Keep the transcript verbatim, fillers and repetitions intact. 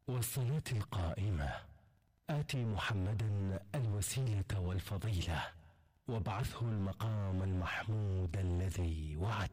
والصلاة القائمة آت محمدا الوسيلة والفضيلة وابعثه المقام المحمود الذي وعدته.